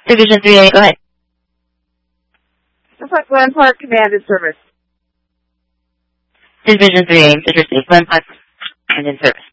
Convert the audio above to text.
Division 3A, go ahead. Citrus Glen Park Command in service. Division 3A, Citrus Glen Park Command in service.